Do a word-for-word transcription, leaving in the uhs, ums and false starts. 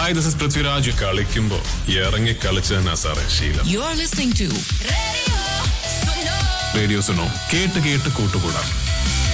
Hi, this is Prithviraj. കളിക്കുമ്പോ ഇറങ്ങി കളിച്ച് തന്നെ സാറേ ശീലം. You are listening to radio Suno കേട്ട് കേട്ട് കൂട്ടുകൂടാം.